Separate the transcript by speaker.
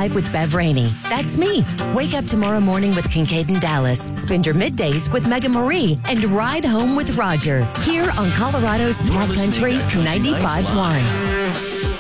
Speaker 1: with Bev Rainey. That's me. Wake up tomorrow morning with Kincaid and Dallas. Spend your middays with Megan Marie and ride home with Roger. Here on Colorado's Cat Country 95.1.